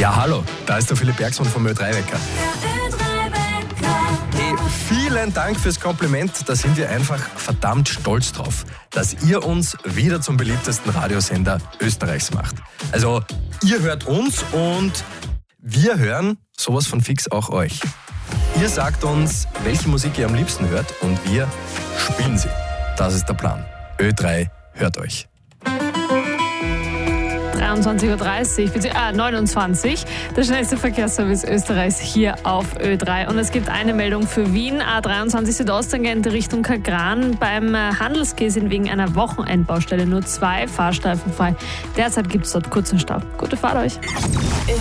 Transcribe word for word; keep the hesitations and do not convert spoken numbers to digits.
Ja, hallo, da ist der Philipp Bergson vom Ö drei Wecker. Hey, vielen Dank fürs Kompliment, da sind wir einfach verdammt stolz drauf, dass ihr uns wieder zum beliebtesten Radiosender Österreichs macht. Also, ihr hört uns und wir hören sowas von fix auch euch. Ihr sagt uns, welche Musik ihr am liebsten hört und wir spielen sie. Das ist der Plan. Ö drei hört euch. dreiundzwanzig Uhr dreißig, ah, neunundzwanzig, der schnellste Verkehrsservice Österreichs hier auf Ö drei. Und es gibt eine Meldung für Wien, A dreiundzwanzig Südosttangente Richtung Kagran. Beim Handelsquai sind wegen einer Wochenendbaustelle nur zwei Fahrstreifen frei. Derzeit gibt es dort kurzen Stau. Gute Fahrt euch.